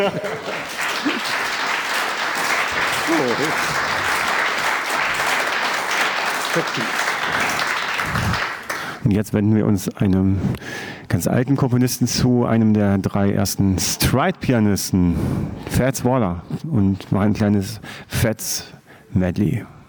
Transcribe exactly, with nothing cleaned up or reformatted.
Und jetzt wenden wir uns einem ganz alten Komponisten zu, einem der drei ersten Stride-Pianisten, Fats Waller, und machen ein kleines Fats Medley.